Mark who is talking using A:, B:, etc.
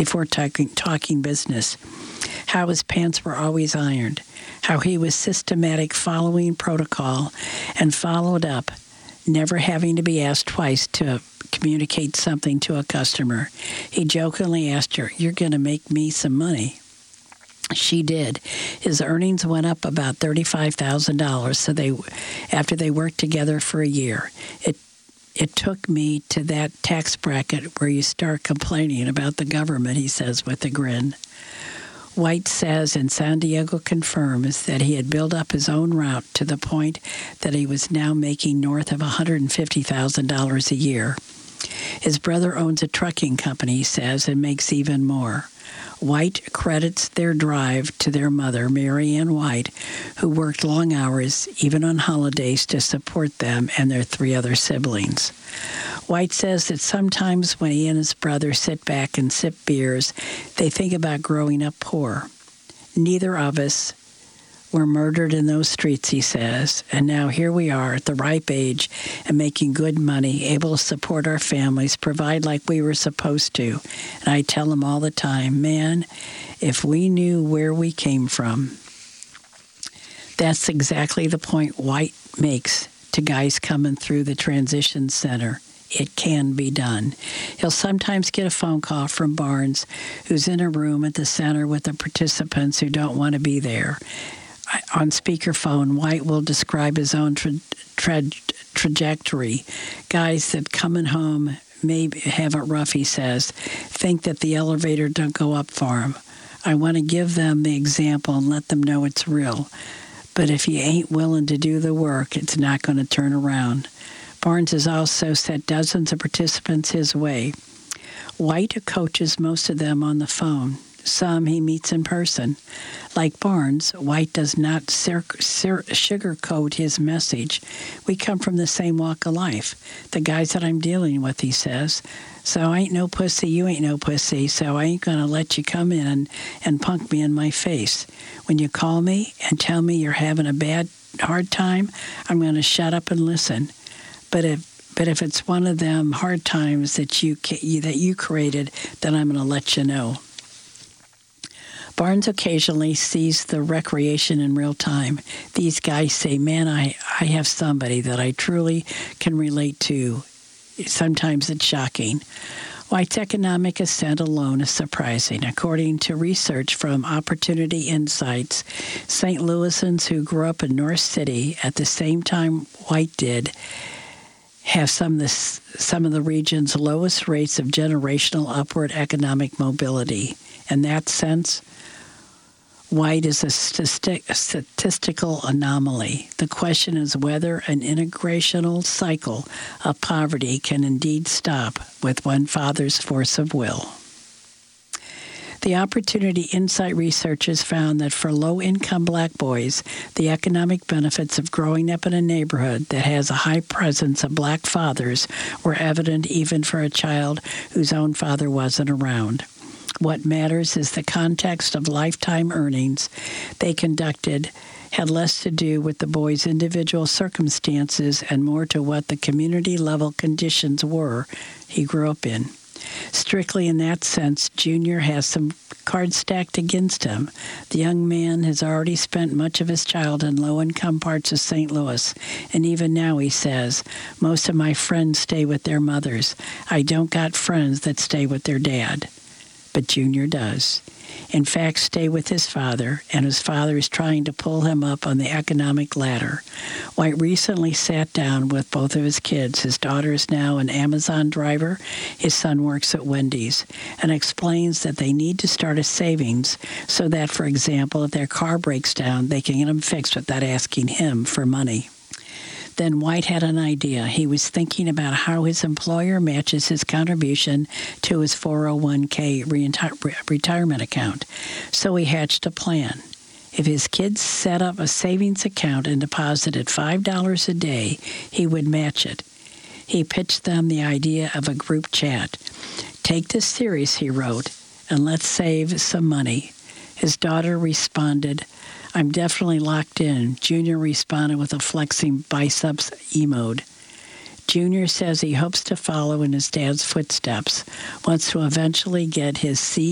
A: before talking business, how his pants were always ironed, how he was systematic following protocol and followed up, never having to be asked twice to communicate something to a customer. He jokingly asked her, "You're going to make me some money." She did. His earnings went up about $35,000 after they worked together for a year. It took me to that tax bracket where you start complaining about the government, he says with a grin. White says, and San Diego confirms, that he had built up his own route to the point that he was now making north of $150,000 a year. His brother owns a trucking company, he says, and makes even more. White credits their drive to their mother, Mary Ann White, who worked long hours, even on holidays, to support them and their 3 other siblings. White says that sometimes when he and his brother sit back and sip beers, they think about growing up poor. Neither of us were murdered in those streets, he says, and now here we are at the ripe age and making good money, able to support our families, provide like we were supposed to. And I tell him all the time, man, if we knew where we came from. That's exactly the point White makes to guys coming through the transition center. It can be done. He'll sometimes get a phone call from Barnes, who's in a room at the center with the participants who don't want to be there. On speakerphone, White will describe his own trajectory. Guys that coming home may have it rough, he says, think that the elevator don't go up for them. I want to give them the example and let them know it's real. But if you ain't willing to do the work, it's not going to turn around. Barnes has also sent dozens of participants his way. White coaches most of them on the phone. Some he meets in person. Like Barnes, White does not sugarcoat his message. We come from the same walk of life. The guys that I'm dealing with, he says. So I ain't no pussy, you ain't no pussy, so I ain't going to let you come in and punk me in my face. When you call me and tell me you're having a hard time, I'm going to shut up and listen. But if it's one of them hard times that you created, then I'm going to let you know. Barnes occasionally sees the recreation in real time. These guys say, man, I have somebody that I truly can relate to. Sometimes it's shocking. White's economic ascent alone is surprising. According to research from Opportunity Insights, St. Louisans who grew up in North City at the same time White did have some of the region's lowest rates of generational upward economic mobility. In that sense, White is a statistical anomaly. The question is whether an integrational cycle of poverty can indeed stop with one father's force of will. The Opportunity Insight researchers found that for low-income black boys, the economic benefits of growing up in a neighborhood that has a high presence of black fathers were evident even for a child whose own father wasn't around. What matters is the context of lifetime earnings they conducted had less to do with the boy's individual circumstances and more to what the community-level conditions were he grew up in. Strictly in that sense, Junior has some cards stacked against him. The young man has already spent much of his childhood in low-income parts of St. Louis, and even now, he says, most of my friends stay with their mothers. I don't got friends that stay with their dad. But Junior does. In fact, stay with his father, and his father is trying to pull him up on the economic ladder. White recently sat down with both of his kids. His daughter is now an Amazon driver. His son works at Wendy's, and explains that they need to start a savings so that, for example, if their car breaks down, they can get them fixed without asking him for money. Then White had an idea. He was thinking about how his employer matches his contribution to his 401k retirement account. So he hatched a plan. If his kids set up a savings account and deposited $5 a day, he would match it. He pitched them the idea of a group chat. Take this serious, he wrote, and let's save some money. His daughter responded, I'm definitely locked in. Junior responded with a flexing biceps emote. Junior says he hopes to follow in his dad's footsteps, wants to eventually get his